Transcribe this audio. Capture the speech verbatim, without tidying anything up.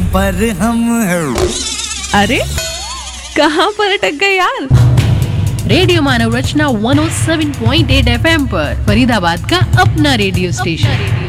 पर हम हैं। अरे कहाँ पर अटक गए यार? रेडियो मानव रचना एक सौ सात पॉइंट आठ एफ एम पर, फरीदाबाद का अपना रेडियो स्टेशन।